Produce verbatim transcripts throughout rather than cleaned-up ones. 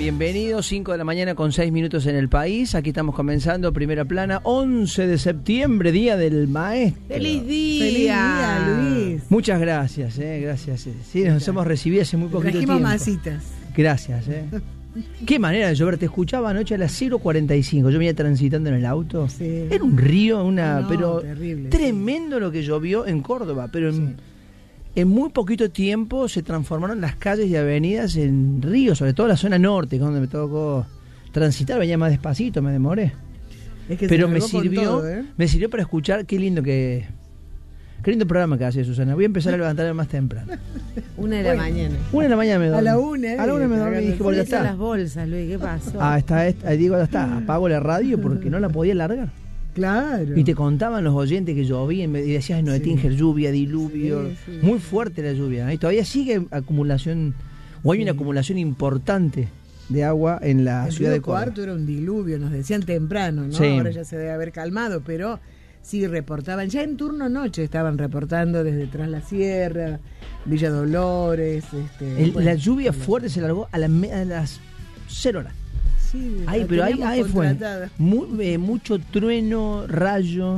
Bienvenidos, cinco de la mañana con seis minutos en el país. Aquí estamos comenzando Primera Plana, once de septiembre, Día del Maestro. ¡Feliz día! ¡Feliz día, Luis! Muchas gracias, eh, gracias. Sí, nos hemos recibido hace muy poquito Trajimos tiempo. masitas. Gracias, eh. Qué manera de llover, te escuchaba anoche a las cero cuarenta y cinco. Yo venía transitando en el auto. Sí. Era un río, una, No, pero terrible, tremendo sí. Lo que llovió en Córdoba, pero en, sí. en muy poquito tiempo se transformaron las calles y avenidas en ríos, sobre todo la zona norte, donde me tocó transitar, venía más despacito, me demoré. Es que pero se me largó con sirvió, todo, ¿eh? me sirvió para escuchar qué lindo que Qué lindo programa que hace Susana. Voy a empezar a levantarme más temprano. Una de Bueno. la mañana. Una de la mañana me dormí. A la una, A la una me eh, dormí y dije, bueno, ya Son las está. bolsas, Luis, ¿qué pasó? Ah, está, está, digo, ya está. Apago la radio porque no la podía largar. Claro. Y te contaban los oyentes que llovía y me decías, no, de Sí. Tinger, lluvia, diluvio. Sí, sí. Muy fuerte la lluvia. Y todavía sigue acumulación, o hay Sí. una acumulación importante de agua en la El ciudad Río de Córdoba. Cuarto era un diluvio, nos decían temprano, ¿no? Sí. Ahora ya se debe haber calmado, pero sí reportaban. Ya en turno noche estaban reportando desde Tras la Sierra, Villa Dolores. Este, El- bueno, la lluvia bueno. fuerte se largó a, la me- a las cero horas. Sí, Ahí, la pero ahí, teníamos ahí fue contratada. Mu- eh, mucho trueno, rayo,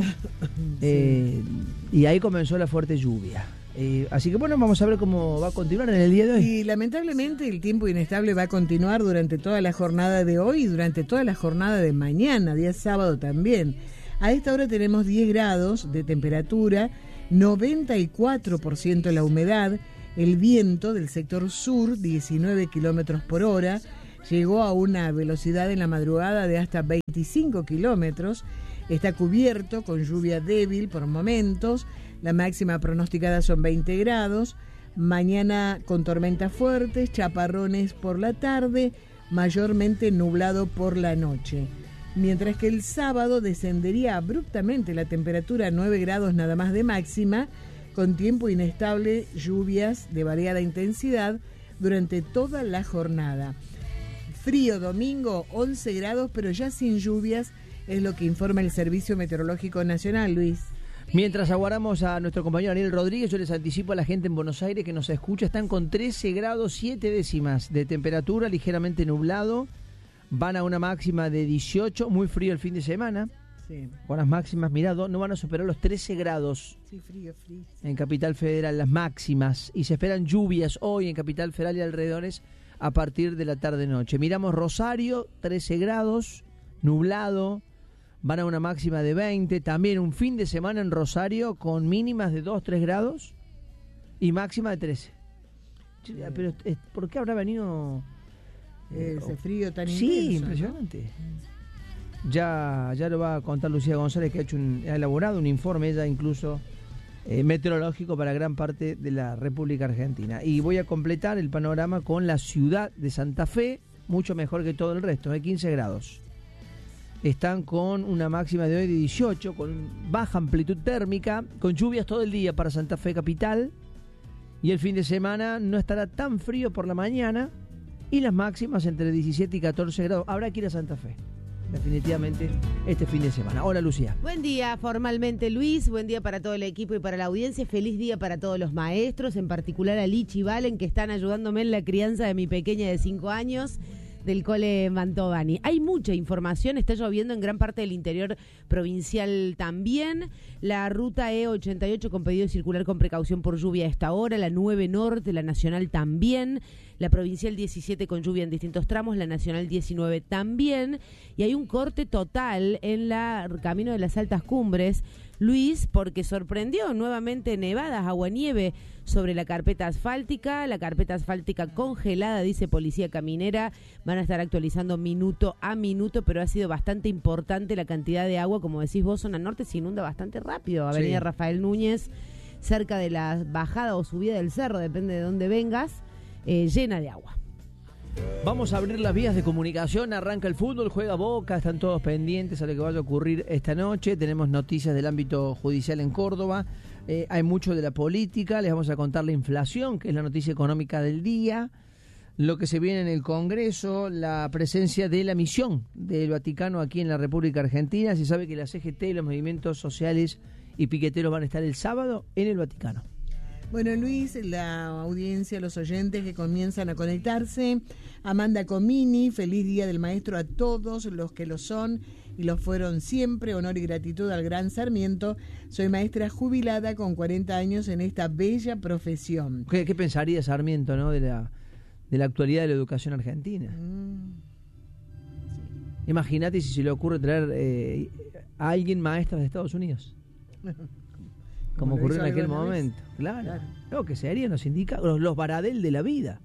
eh, y ahí comenzó la fuerte lluvia. Eh, así que bueno, vamos a ver cómo va a continuar en el día de hoy. Y lamentablemente el tiempo inestable va a continuar durante toda la jornada de hoy y durante toda la jornada de mañana, día sábado también. A esta hora tenemos diez grados de temperatura, noventa y cuatro por ciento la humedad, el viento del sector sur, diecinueve kilómetros por hora, llegó a una velocidad en la madrugada de hasta veinticinco kilómetros, está cubierto con lluvia débil por momentos, la máxima pronosticada son veinte grados, mañana con tormentas fuertes, chaparrones por la tarde, mayormente nublado por la noche. Mientras que el sábado descendería abruptamente la temperatura a nueve grados nada más de máxima, con tiempo inestable, lluvias de variada intensidad durante toda la jornada. Frío domingo, once grados, pero ya sin lluvias, es lo que informa el Servicio Meteorológico Nacional, Luis. Mientras aguardamos a nuestro compañero Daniel Rodríguez, yo les anticipo a la gente en Buenos Aires que nos escucha, están con trece grados siete décimas de temperatura, ligeramente nublado, van a una máxima de dieciocho, muy frío el fin de semana, Sí, con las máximas, mirá, do- no van a superar los trece grados sí, frío, frío. en Capital Federal, las máximas, y se esperan lluvias hoy en Capital Federal y alrededores a partir de la tarde-noche. Miramos Rosario, trece grados, nublado, van a una máxima de veinte, también un fin de semana en Rosario con mínimas de dos, tres grados y máxima de trece. Che, Pero, eh, ¿por qué habrá venido...? eh, Ese frío tan sí, intenso, ¿no? impresionante. Ya, ya lo va a contar Lucía González, que ha hecho un, ha elaborado un informe, ella incluso eh, meteorológico para gran parte de la República Argentina. Y voy a completar el panorama con la ciudad de Santa Fe, mucho mejor que todo el resto, de quince grados. Están con una máxima de hoy de dieciocho, con baja amplitud térmica, con lluvias todo el día para Santa Fe capital. Y el fin de semana no estará tan frío por la mañana y las máximas entre diecisiete y catorce grados. Habrá que ir a Santa Fe, definitivamente, este fin de semana. Hola, Lucía. Buen día formalmente, Luis. Buen día para todo el equipo y para la audiencia. Feliz día para todos los maestros, en particular a Lichi y Valen, que están ayudándome en la crianza de mi pequeña de cinco años del cole Mantovani. Hay mucha información, está lloviendo en gran parte del interior provincial también. La ruta E ochenta y ocho con pedido de circular con precaución por lluvia a esta hora, la nueve Norte, la Nacional también, la provincial diecisiete con lluvia en distintos tramos, la Nacional diecinueve también, y hay un corte total en la Camino de las Altas Cumbres, Luis, porque sorprendió nuevamente nevadas, aguanieve sobre la carpeta asfáltica, la carpeta asfáltica congelada, dice Policía Caminera, van a estar actualizando minuto a minuto, pero ha sido bastante importante la cantidad de agua, como decís vos, zona norte se inunda bastante rápido, Avenida Sí. Rafael Núñez, cerca de la bajada o subida del cerro, depende de dónde vengas, eh, llena de agua. Vamos a abrir las vías de comunicación, arranca el fútbol, juega Boca, están todos pendientes a lo que vaya a ocurrir esta noche, tenemos noticias del ámbito judicial en Córdoba, eh, hay mucho de la política, les vamos a contar la inflación, que es la noticia económica del día, lo que se viene en el Congreso, la presencia de la misión del Vaticano aquí en la República Argentina, se sabe que la C G T y los movimientos sociales y piqueteros van a estar el sábado en el Vaticano. Bueno, Luis, la audiencia, los oyentes que comienzan a conectarse. Amanda Comini, feliz Día del Maestro a todos los que lo son y lo fueron siempre. Honor y gratitud al gran Sarmiento. Soy maestra jubilada con cuarenta años en esta bella profesión. ¿Qué, qué pensaría Sarmiento, no, de la, de la actualidad de la educación argentina? Mm. Imagínate si se le ocurre traer eh, a alguien maestra de Estados Unidos. Como, Como ocurrió en aquel momento. Claro. claro. No, que serían los sindicatos, los, los Baradel de la vida.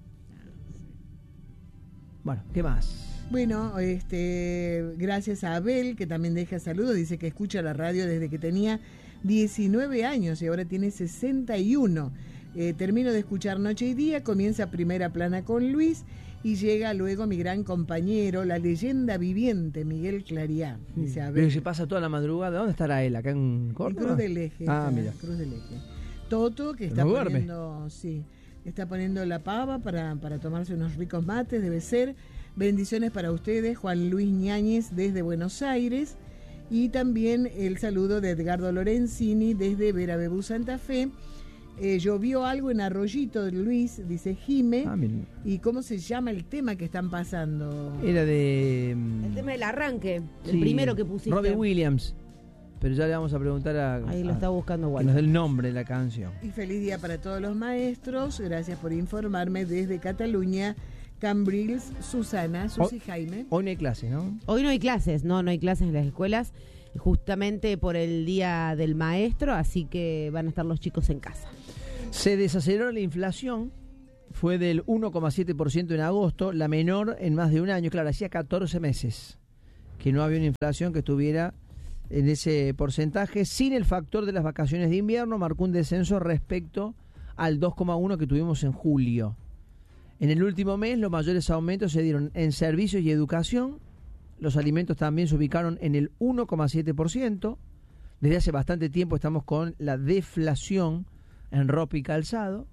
Bueno, ¿qué más? Bueno, este, gracias a Abel, que también deja saludos, dice que escucha la radio desde que tenía diecinueve años y ahora tiene sesenta y uno. Eh, termino de escuchar Noche y Día, comienza Primera Plana con Luis y llega luego mi gran compañero, la leyenda viviente, Miguel Clariá. Dice Abel. Pero se pasa toda la madrugada. ¿Dónde estará él? ¿Acá en Córdoba? En Cruz del Eje. Ah, mira. Cruz del Eje. Toto, que está no poniendo, sí, está poniendo la pava para, para tomarse unos ricos mates, debe ser. Bendiciones para ustedes, Juan Luis Ñáñez desde Buenos Aires. Y también el saludo de Edgardo Lorenzini desde Verabebú, Santa Fe. Eh, llovió algo en Arroyito, Luis, dice Jime. Ah, ¿y cómo se llama el tema que están pasando? Era de... El tema del arranque, el sí, primero que pusiste. Robbie Williams. Pero ya le vamos a preguntar a... Ahí lo está buscando Walter. Que nos dé el nombre de la canción. Y feliz día para todos los maestros. Gracias por informarme desde Cataluña. Cambrils, Susana, Susi, hoy, Jaime. Hoy no hay clases, ¿no? Hoy no hay clases, no, no hay clases en las escuelas. Justamente por el Día del Maestro, así que van a estar los chicos en casa. Se desaceleró la inflación, fue del uno coma siete por ciento en agosto, la menor en más de un año. Claro, hacía catorce meses que no había una inflación que estuviera en ese porcentaje. Sin el factor de las vacaciones de invierno, marcó un descenso respecto al dos coma uno que tuvimos en julio. En el último mes, los mayores aumentos se dieron en servicios y educación. Los alimentos también se ubicaron en el uno coma siete por ciento. Desde hace bastante tiempo estamos con la deflación en ropa y calzado.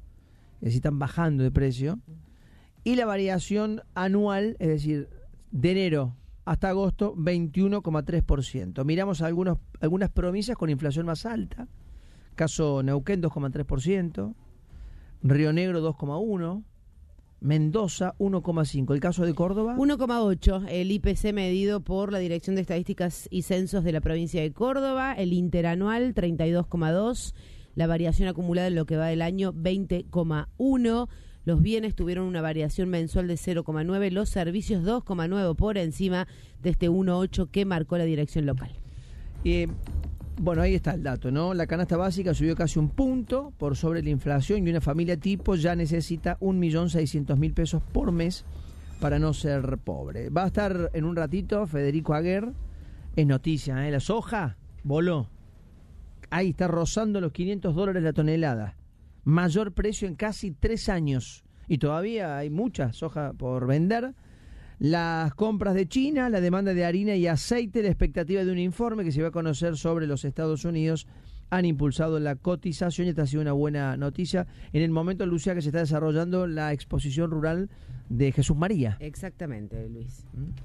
Es decir, están bajando de precio. Y la variación anual, es decir, de enero hasta agosto, veintiuno coma tres por ciento. Miramos algunos, algunas provincias con inflación más alta. Caso Neuquén, dos coma tres por ciento. Río Negro, dos coma uno por ciento. Mendoza, uno coma cinco. ¿El caso de Córdoba? uno coma ocho. El I P C medido por la Dirección de Estadísticas y Censos de la provincia de Córdoba. El interanual, treinta y dos coma dos. La variación acumulada en lo que va del año, veinte coma uno. Los bienes tuvieron una variación mensual de cero coma nueve. Los servicios, dos coma nueve por encima de este uno coma ocho que marcó la dirección local. Eh, bueno, ahí está el dato, ¿no? La canasta básica subió casi un punto por sobre la inflación y una familia tipo ya necesita un millón seiscientos mil pesos por mes para no ser pobre. Va a estar en un ratito Federico Aguer. Es noticia, ¿eh? La soja voló. Ahí está rozando los quinientos dólares la tonelada. Mayor precio en casi tres años. Y todavía hay mucha soja por vender. Las compras de China, la demanda de harina y aceite, la expectativa de un informe que se va a conocer sobre los Estados Unidos han impulsado la cotización y esta ha sido una buena noticia en el momento, Lucia, que se está desarrollando la exposición rural de Jesús María. Exactamente, Luis.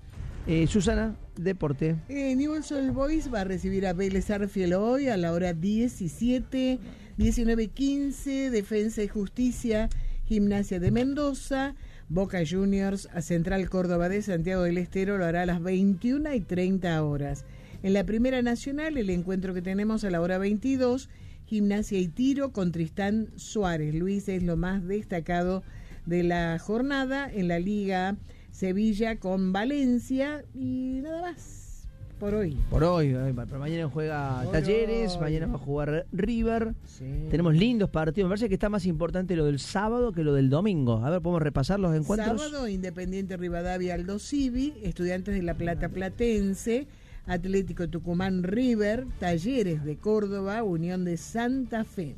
Eh, Susana, deporte. Eh, Newell's Old Boys va a recibir a Vélez Arfiel hoy a la hora diecisiete, diecinueve quince, Defensa y Justicia, Gimnasia de Mendoza. Boca Juniors a Central Córdoba de Santiago del Estero lo hará a las veintiuna y treinta horas. En la Primera Nacional, el encuentro que tenemos a la hora veintidós, Gimnasia y Tiro con Tristán Suárez. Luis, es lo más destacado de la jornada. En la Liga, Sevilla con Valencia y nada más por hoy. Por hoy, pero mañana juega por Talleres, hoy. Mañana va a jugar River. Sí. Tenemos lindos partidos. Me parece que está más importante lo del sábado que lo del domingo. A ver, podemos repasar los encuentros. Sábado, Independiente Rivadavia Aldo Civi, Estudiantes de La Plata Platense, Atlético Tucumán River, Talleres de Córdoba, Unión de Santa Fe.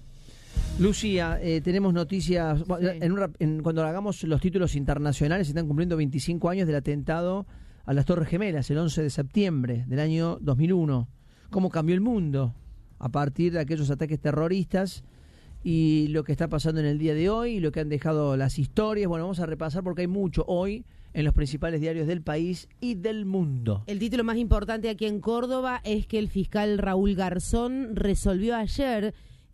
Lucía, eh, tenemos noticias. Sí. En un, en, cuando hagamos los títulos internacionales, se están cumpliendo veinticinco años del atentado a las Torres Gemelas, el once de septiembre del año dos mil uno. ¿Cómo cambió el mundo a partir de aquellos ataques terroristas? Y lo que está pasando en el día de hoy, y lo que han dejado las historias. Bueno, vamos a repasar porque hay mucho hoy en los principales diarios del país y del mundo. El título más importante aquí en Córdoba es que el fiscal Raúl Garzón resolvió ayer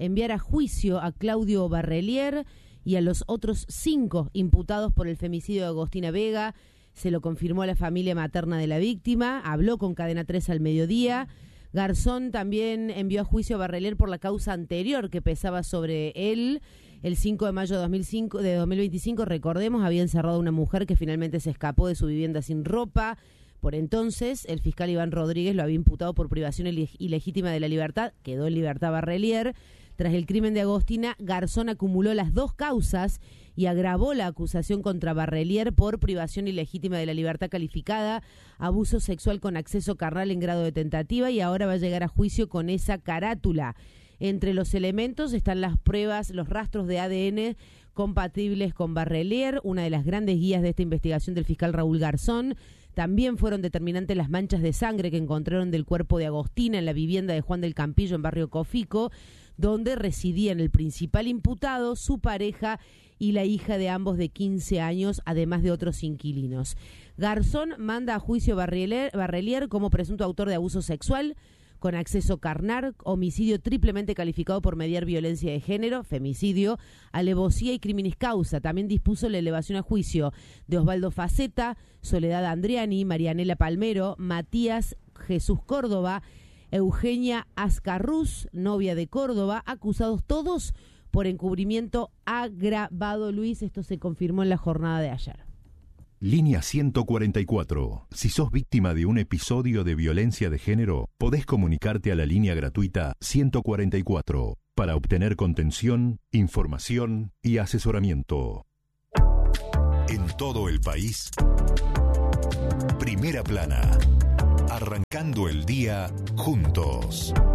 enviar a juicio a Claudio Barrelier y a los otros cinco imputados por el femicidio de Agostina Vega. Se lo confirmó a la familia materna de la víctima, habló con Cadena tres al mediodía. Garzón también envió a juicio a Barrelier por la causa anterior que pesaba sobre él. El cinco de mayo de, dos mil cinco, de dos mil veinticinco, recordemos, había encerrado a una mujer que finalmente se escapó de su vivienda sin ropa. Por entonces, el fiscal Iván Rodríguez lo había imputado por privación ilegítima de la libertad. Quedó en libertad Barrelier. Tras el crimen de Agostina, Garzón acumuló las dos causas y agravó la acusación contra Barrelier por privación ilegítima de la libertad calificada, abuso sexual con acceso carnal en grado de tentativa, y ahora va a llegar a juicio con esa carátula. Entre los elementos están las pruebas, los rastros de A D N compatibles con Barrelier, una de las grandes guías de esta investigación del fiscal Raúl Garzón. También fueron determinantes las manchas de sangre que encontraron del cuerpo de Agostina en la vivienda de Juan del Campillo en Barrio Cofico, donde residían el principal imputado, su pareja y la hija de ambos de quince años, además de otros inquilinos. Garzón manda a juicio Barrelier, Barrelier como presunto autor de abuso sexual con acceso carnal, homicidio triplemente calificado por mediar violencia de género, femicidio, alevosía y criminis causa. También dispuso la elevación a juicio de Osvaldo Faceta, Soledad Andriani, Marianela Palmero, Matías Jesús Córdoba, Eugenia Ascarruz, novia de Córdoba, acusados todos por encubrimiento agravado. Luis, esto se confirmó en la jornada de ayer. Línea ciento cuarenta y cuatro. Si sos víctima de un episodio de violencia de género, podés comunicarte a la línea gratuita ciento cuarenta y cuatro para obtener contención, información y asesoramiento. En todo el país, Primera Plana. Arrancando el día juntos.